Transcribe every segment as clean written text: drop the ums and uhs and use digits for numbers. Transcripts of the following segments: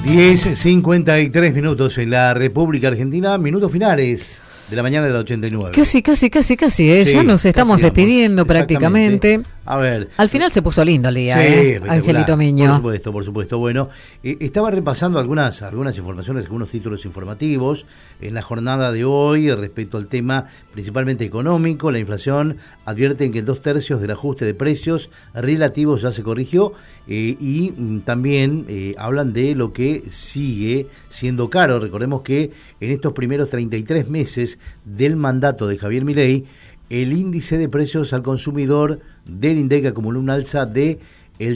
10:53 minutos en la República Argentina, minutos finales de la mañana de la 89. Casi, Sí, ya nos estamos casi despidiendo prácticamente. A ver. Al final se puso lindo el día, Sí, Angelito Miño. Por supuesto. Bueno, estaba repasando algunas informaciones, algunos títulos informativos en la jornada de hoy respecto al tema principalmente económico. La inflación advierten que 2/3 del ajuste de precios relativos ya se corrigió y también hablan de lo que sigue siendo caro. Recordemos que en estos primeros 33 meses del mandato de Javier Milei, el índice de precios al consumidor del INDEC acumuló un alza de el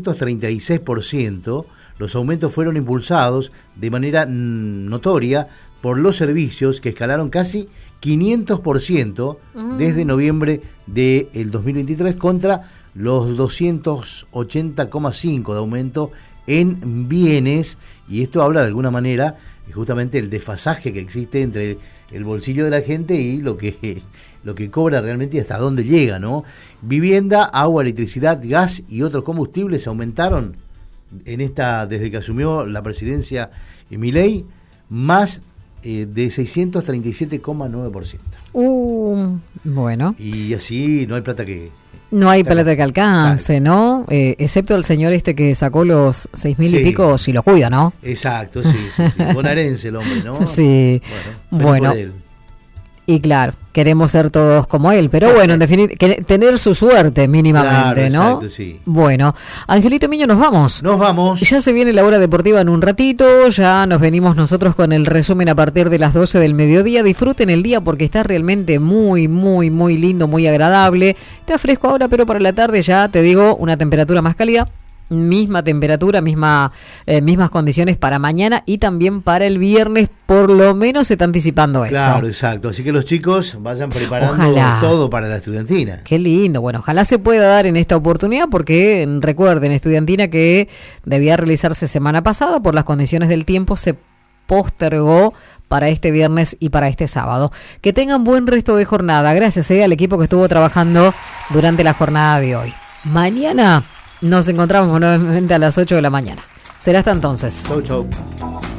336%. Los aumentos fueron impulsados de manera notoria por los servicios que escalaron casi 500% desde noviembre del 2023 contra los 280,5% de aumento en bienes, y esto habla de alguna manera justamente el desfasaje que existe entre el bolsillo de la gente y lo que cobra realmente y hasta dónde llega, ¿no? Vivienda, agua, electricidad, gas y otros combustibles aumentaron desde que asumió la presidencia Milei, más de 637,9%. Bueno. Y así no hay plata que... No hay plata que alcance, ¿no? Excepto el señor que sacó los 6.000 y pico, si lo cuida, ¿no? Exacto, sí. Bonaerense el hombre, ¿no? Sí. Bueno. Y claro, queremos ser todos como él, pero bueno, en definitiva, tener su suerte mínimamente, claro, ¿no? Exacto, sí. Bueno, Angelito Miño, nos vamos. Nos vamos. Ya se viene la hora deportiva en un ratito, ya nos venimos nosotros con el resumen a partir de las 12 del mediodía. Disfruten el día porque está realmente muy, muy, muy lindo, muy agradable. Está fresco ahora, pero para la tarde ya te digo una temperatura más cálida. Misma temperatura, mismas condiciones para mañana y también para el viernes, por lo menos se está anticipando eso. Claro, exacto. Así que los chicos vayan preparando todo para la estudiantina. Qué lindo. Bueno, ojalá se pueda dar en esta oportunidad porque recuerden, estudiantina que debía realizarse semana pasada por las condiciones del tiempo se postergó para este viernes y para este sábado. Que tengan buen resto de jornada. Gracias al equipo que estuvo trabajando durante la jornada de hoy. Mañana nos encontramos nuevamente a las 8 de la mañana. Será hasta entonces. Chau.